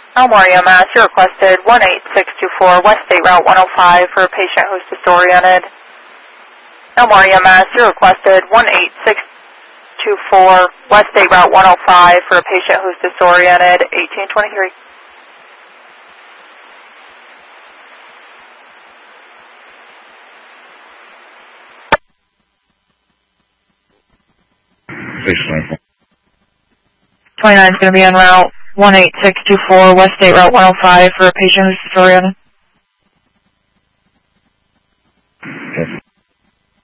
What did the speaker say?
Elmore EMS, you requested 18624 West State Route 105 for a patient who's disoriented. Elmore EMS, you requested 18624 West State Route 105 for a patient who's disoriented, 1823. Patient 29 is going to be en route 18624 West State Route 105 for a patient who's disoriented.